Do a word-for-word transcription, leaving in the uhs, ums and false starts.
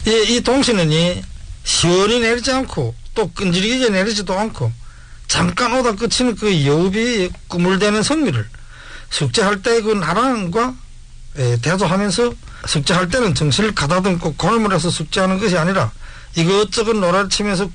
이, 이 동시는이 시원히 내리지 않고 또 끈질기게 내리지도 않고 잠깐 오다 끝이는 그 여우비 꿈을 대는 성미를 숙제할 때 그 나랑과 대조하면서 숙제할 때는 정신을 가다듬고 골몰해서 숙제하는 것이 아니라 이것저것 놀아치면서